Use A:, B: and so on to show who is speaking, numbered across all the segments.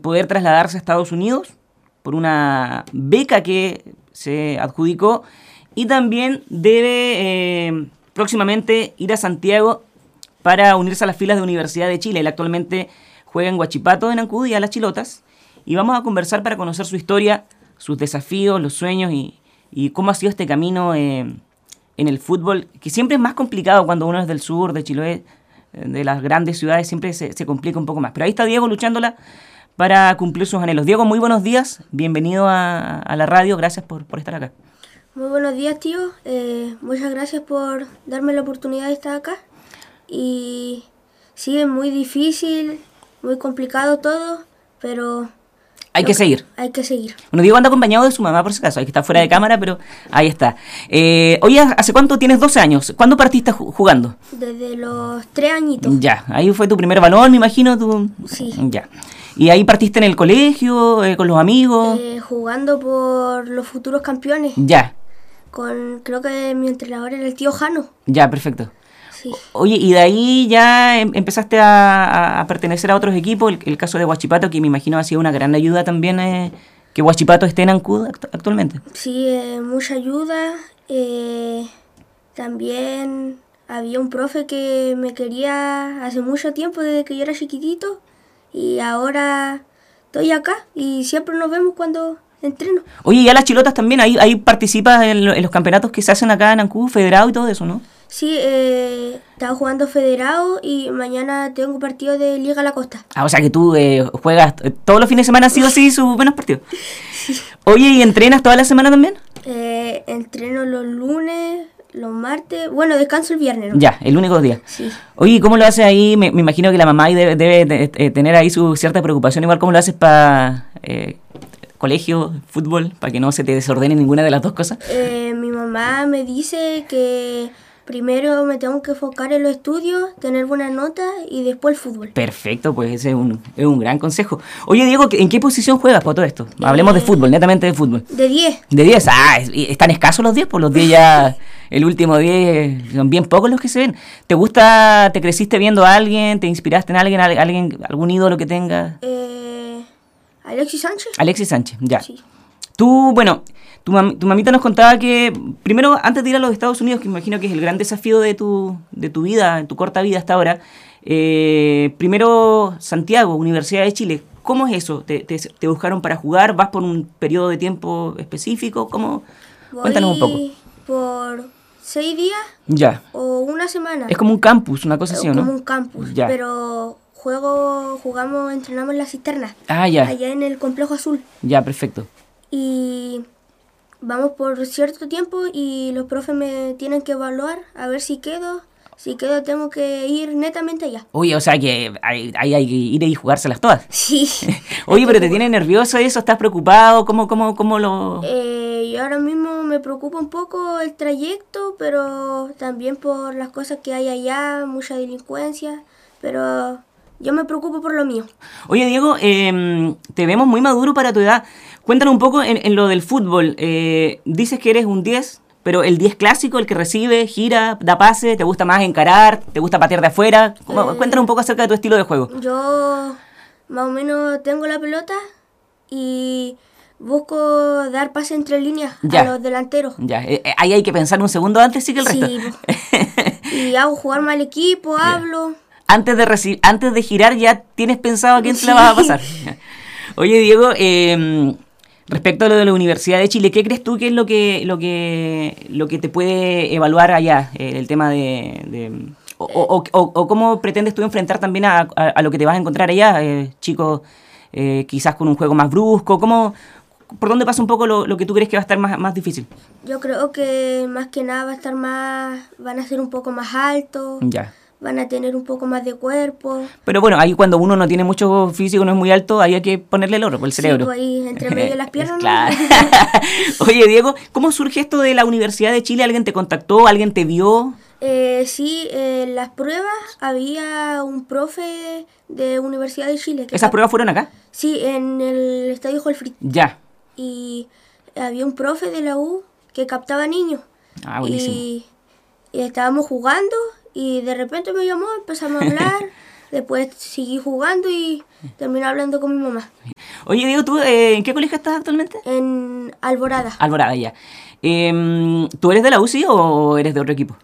A: poder trasladarse a Estados Unidos por una beca que se adjudicó y también debe próximamente ir a Santiago para unirse a las filas de Universidad de Chile. Él actualmente juega en Huachipato, en Ancud y a las Chilotas. Y vamos a conversar para conocer su historia, sus desafíos, los sueños y cómo ha sido este camino en el fútbol, que siempre es más complicado cuando uno es del sur, de Chiloé, de las grandes ciudades, siempre se complica un poco más. Pero ahí está Diego luchándola para cumplir sus anhelos. Diego, muy buenos días, bienvenido a la radio, gracias por estar acá.
B: Muy buenos días, tío. Muchas gracias por darme la oportunidad de estar acá. Y sí, es muy difícil, muy complicado todo, pero...
A: Hay que seguir.
B: Hay que seguir.
A: Bueno, Diego anda acompañado de su mamá, por si acaso, hay que estar fuera de cámara, pero ahí está. Oye, ¿hace cuánto tienes? 12 años. ¿Cuándo partiste jugando?
B: Desde los 3 añitos.
A: Ya, ahí fue tu primer balón, me imagino.
B: Sí.
A: Ya. ¿Y ahí partiste en el colegio, con los amigos?
B: Jugando por los futuros campeones.
A: Ya.
B: Creo que mi entrenador era el tío Jano.
A: Ya, perfecto.
B: Sí.
A: Oye, y de ahí ya empezaste a pertenecer a otros equipos, el caso de Huachipato, que me imagino ha sido una gran ayuda también, que Huachipato esté en Ancud actualmente.
B: Sí, mucha ayuda. También había un profe que me quería hace mucho tiempo, desde que yo era chiquitito, y ahora estoy acá y siempre nos vemos cuando entreno.
A: Oye, y a las Chilotas también, ahí participas en los campeonatos que se hacen acá en Ancud, federado y todo eso, ¿no?
B: Sí, estaba jugando federado y mañana tengo partido de Liga La Costa.
A: Ah, o sea que tú juegas todos los fines de semana, sí o sí, sus buenos partidos.
B: Sí.
A: Oye, ¿y entrenas toda la semana también?
B: Entreno los lunes, los martes, bueno, descanso el viernes, ¿no?
A: Ya, el único día.
B: Sí.
A: Oye, ¿y cómo lo haces ahí? Me imagino que la mamá ahí debe tener ahí su cierta preocupación, igual cómo lo haces para colegio, fútbol, para que no se te desordene ninguna de las dos cosas.
B: Mi mamá me dice que primero me tengo que enfocar en los estudios, tener buenas notas y después el fútbol.
A: Perfecto, pues ese es un gran consejo. Oye, Diego, ¿en qué posición juegas por todo esto? Hablemos de fútbol, netamente de fútbol.
B: De 10.
A: De 10, están escasos los 10, pues los 10 ya, el último 10, son bien pocos los que se ven. ¿Te creciste viendo a alguien, te inspiraste en alguien, algún ídolo que tengas?
B: Alexis Sánchez.
A: Alexis Sánchez, ya.
B: Sí.
A: Tú, bueno, tu mamita nos contaba que, primero, antes de ir a los Estados Unidos, que me imagino que es el gran desafío de tu vida, en tu corta vida hasta ahora, primero Santiago, Universidad de Chile, ¿cómo es eso? ¿Te buscaron para jugar? ¿Vas por un periodo de tiempo específico? ¿Cómo? Cuéntanos un poco.
B: Voy por 6 días
A: Ya.
B: o una semana.
A: Es como un campus, una cosa así, ¿o no?
B: Como un campus,
A: Ya.
B: pero entrenamos en la cisterna.
A: Ah, ya.
B: Allá en el complejo azul.
A: Ya, perfecto.
B: Y vamos por cierto tiempo y los profes me tienen que evaluar a ver si quedo. Si quedo tengo que ir netamente allá.
A: Oye, o sea que hay que ir y jugárselas todas.
B: Sí.
A: Oye, pero ¿te tiene nervioso eso? ¿Estás preocupado? ¿Cómo lo...?
B: Yo ahora mismo me preocupa un poco el trayecto, pero también por las cosas que hay allá, mucha delincuencia, pero yo me preocupo por lo mío.
A: Oye, Diego, te vemos muy maduro para tu edad. Cuéntanos un poco en lo del fútbol. Dices que eres un 10, pero el 10 clásico, el que recibe, gira, da pase, ¿te gusta más encarar? ¿Te gusta patear de afuera? Cuéntanos un poco acerca de tu estilo de juego.
B: Yo más o menos tengo la pelota y busco dar pase entre líneas a los delanteros.
A: Ya, ahí hay que pensar un segundo antes sí que el resto.
B: Y hago jugar mal equipo, hablo.
A: Antes de girar ya tienes pensado a quién se la vas a pasar. Oye, Diego, respecto a lo de la Universidad de Chile, ¿qué crees tú que es lo que te puede evaluar allá? El tema o cómo pretendes tú enfrentar también a lo que te vas a encontrar allá, chicos quizás con un juego más brusco, ¿por dónde pasa un poco lo que tú crees que va a estar más difícil?
B: Yo creo que más que nada van a ser un poco más altos.
A: Ya.
B: Van a tener un poco más de cuerpo.
A: Pero bueno, ahí cuando uno no tiene mucho físico, no es muy alto, ahí hay que ponerle el oro por el cerebro.
B: Sí, pues ahí entre medio de las piernas.
A: Claro. Oye, Diego, ¿cómo surge esto de la Universidad de Chile? ¿Alguien te contactó? ¿Alguien te vio?
B: Sí, en las pruebas había un profe de Universidad de Chile.
A: ¿Esas pruebas fueron acá?
B: Sí, en el Estadio Holfrit.
A: Ya.
B: Y había un profe de la U que captaba niños.
A: Ah, buenísimo.
B: Y estábamos jugando y de repente me llamó, empezamos a hablar. después seguí jugando y terminé hablando con mi mamá.
A: Oye, Diego, ¿tú en qué colegio estás actualmente?
B: En Alborada.
A: Alborada, ya. ¿Tú eres de la UCI o eres de otro equipo?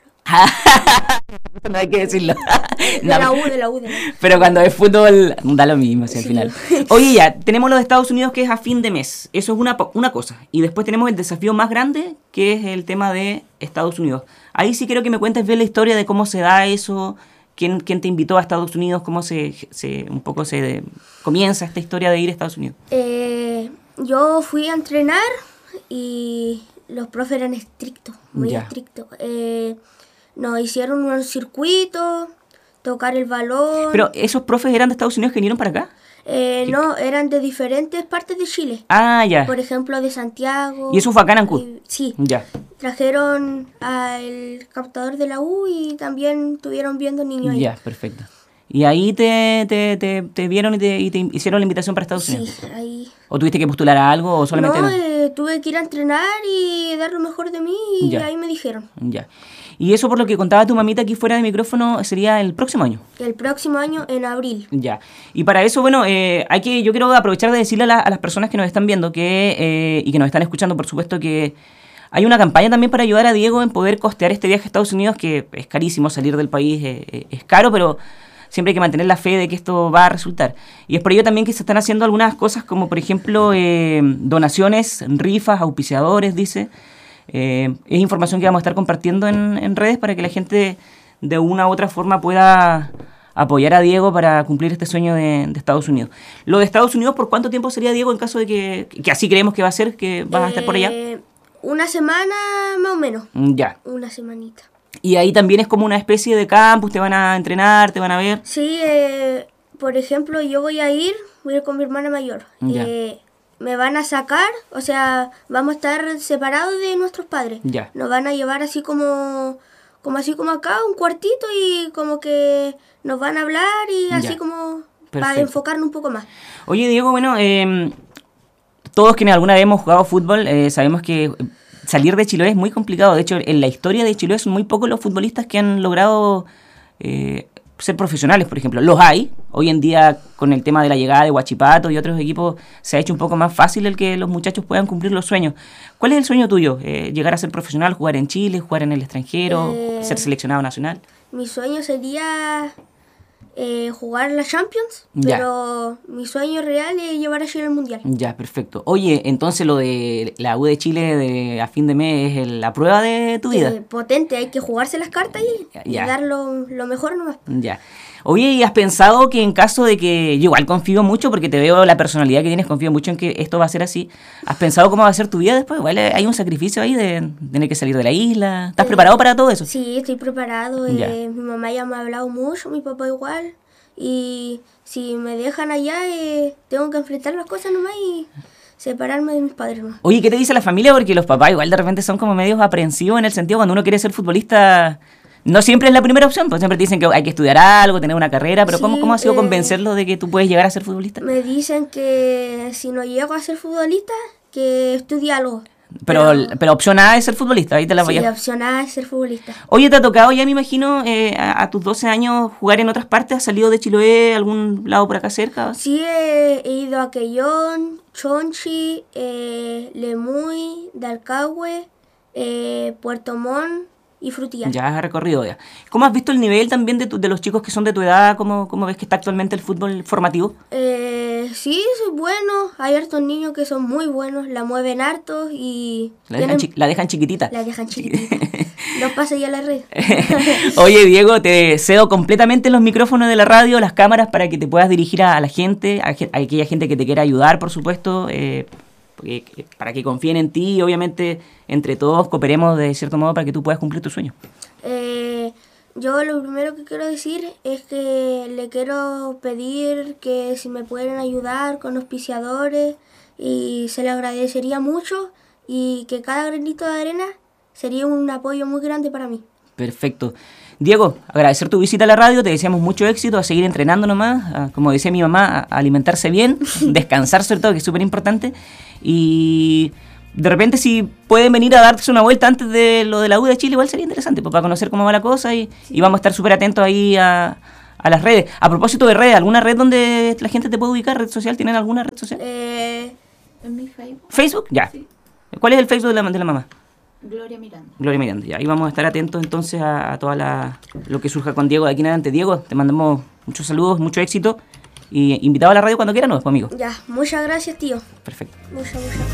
A: No hay que decirlo.
B: De la U, de la U.
A: Pero cuando es fútbol, da lo mismo, si al
B: Sí.
A: final. Oye, ya, tenemos los de Estados Unidos que es a fin de mes. Eso es una cosa. Y después tenemos el desafío más grande, que es el tema de Estados Unidos. Ahí sí quiero que me cuentes bien la historia de cómo se da eso, quién te invitó a Estados Unidos, cómo un poco se comienza esta historia de ir a Estados Unidos.
B: Yo fui a entrenar y los profes eran estrictos, muy
A: Ya.
B: estrictos. Nos hicieron unos circuitos, tocar el balón.
A: Pero esos profes eran de Estados Unidos que vinieron para acá.
B: No, eran de diferentes partes de Chile.
A: Ah, ya.
B: Por ejemplo, de Santiago.
A: ¿Y eso fue acá en Ancud?
B: Sí.
A: Ya.
B: Trajeron al captador de la U y también estuvieron viendo niños ahí.
A: Ya, perfecto. Y ahí te vieron y te hicieron la invitación para Estados Unidos.
B: Sí, ahí.
A: ¿O tuviste que postular a algo o solamente
B: No,
A: no?
B: tuve que ir a entrenar y dar lo mejor de mí y
A: Ya.
B: ahí me dijeron.
A: Ya. Y eso, por lo que contaba tu mamita aquí fuera de micrófono, sería el próximo año.
B: El próximo año, en abril.
A: Ya. Y para eso, bueno, yo quiero aprovechar de decirle a las personas que nos están viendo y que nos están escuchando, por supuesto, que hay una campaña también para ayudar a Diego en poder costear este viaje a Estados Unidos, que es carísimo salir del país, es caro, pero siempre hay que mantener la fe de que esto va a resultar. Y es por ello también que se están haciendo algunas cosas como, por ejemplo, donaciones, rifas, auspiciadores, dice. Es información que vamos a estar compartiendo en redes para que la gente de una u otra forma pueda apoyar a Diego para cumplir este sueño de Estados Unidos. Lo de Estados Unidos, ¿por cuánto tiempo sería, Diego, en caso de que así creemos que va a ser, que vas a estar por allá?
B: Una semana más o menos.
A: Ya.
B: Una semanita.
A: Y ahí también es como una especie de campus, te van a entrenar, te van a ver.
B: Sí, por ejemplo, yo voy a ir con mi hermana mayor.
A: Ya.
B: Me van a sacar, o sea, vamos a estar separados de nuestros padres.
A: Ya.
B: Nos van a llevar así como acá, un cuartito y como que nos van a hablar y así
A: Ya.
B: como para
A: Perfecto.
B: enfocarnos un poco más.
A: Oye, Diego, bueno, todos quienes alguna vez hemos jugado fútbol sabemos que salir de Chiloé es muy complicado. De hecho, en la historia de Chiloé son muy pocos los futbolistas que han logrado ser profesionales, por ejemplo. Los hay. Hoy en día, con el tema de la llegada de Huachipato y otros equipos, se ha hecho un poco más fácil el que los muchachos puedan cumplir los sueños. ¿Cuál es el sueño tuyo? ¿Llegar a ser profesional, jugar en Chile, jugar en el extranjero, ser seleccionado nacional?
B: Mi sueño sería jugar la Champions,
A: Ya.
B: pero mi sueño real es llevar a Chile al Mundial.
A: Ya, perfecto. Oye, entonces lo de la U de Chile a fin de mes es la prueba de tu vida.
B: Potente, hay que jugarse las cartas
A: Ya.
B: y dar lo mejor nomás.
A: Ya. Oye, ¿y has pensado que en caso de que, yo igual confío mucho porque te veo la personalidad que tienes, confío mucho en que esto va a ser así, ¿has pensado cómo va a ser tu vida después? Igual hay un sacrificio ahí de tener que salir de la isla. ¿Estás preparado para todo eso?
B: Sí, estoy preparado.
A: Ya.
B: Mi mamá ya me ha hablado mucho, mi papá igual. Y si me dejan allá, tengo que enfrentar las cosas nomás y separarme de mis padres nomás.
A: Oye, ¿qué te dice la familia? Porque los papás igual de repente son como medios aprensivos en el sentido cuando uno quiere ser futbolista. No siempre es la primera opción, pues siempre te dicen que hay que estudiar algo, tener una carrera, pero
B: Sí,
A: ¿cómo ha sido convencerlos de que tú puedes llegar a ser futbolista?
B: Me dicen que si no llego a ser futbolista, que estudie algo.
A: Pero opción A es ser futbolista, ahí te la voy
B: Sí,
A: a...
B: opción A es ser futbolista.
A: Oye, ¿te ha tocado ya, me imagino, a tus 12 años jugar en otras partes? ¿Has salido de Chiloé, algún lado por acá cerca?
B: Sí, he ido a Quellón, Chonchi, Lemuy, Dalcahue, Puerto Montt y Frutillar.
A: Ya has recorrido ya. ¿Cómo has visto el nivel también de los chicos que son de tu edad? ¿Cómo ves que está actualmente el fútbol formativo?
B: Sí, es bueno. Hay hartos niños que son muy buenos, la mueven hartos y
A: La dejan chiquitita.
B: la dejan chiquitita. Los pasa ya a la red.
A: Oye, Diego, te cedo completamente los micrófonos de la radio, las cámaras, para que te puedas dirigir a la gente, a aquella gente que te quiera ayudar, por supuesto, para que confíen en ti y obviamente entre todos cooperemos de cierto modo para que tú puedas cumplir tu sueño.
B: Yo lo primero que quiero decir es que le quiero pedir que si me pueden ayudar con auspiciadores y se le agradecería mucho y que cada granito de arena sería un apoyo muy grande para mí.
A: Perfecto. Diego, agradecer tu visita a la radio, te deseamos mucho éxito, a seguir entrenando nomás, como decía mi mamá, a alimentarse bien, descansar sobre todo, que es súper importante, y de repente si pueden venir a darse una vuelta antes de lo de la U de Chile, igual sería interesante, pues, para conocer cómo va la cosa y vamos a estar súper atentos ahí a a las redes. A propósito de redes, ¿alguna red donde la gente te puede ubicar? ¿Red social? ¿Tienen alguna red social?
B: En mi Facebook.
A: ¿Facebook? Ya. Sí. ¿Cuál es el Facebook de la mamá?
B: Gloria Miranda.
A: Gloria Miranda, ya. Ahí vamos a estar atentos entonces a toda lo que surja con Diego de aquí en adelante. Diego, te mandamos muchos saludos, mucho éxito. Y invitado a la radio cuando quieras, ¿no? Amigo.
B: Ya, muchas gracias, tío.
A: Perfecto.
B: Muchas gracias.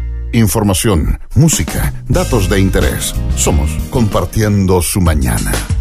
C: Información, música, datos de interés. Somos Compartiendo su Mañana.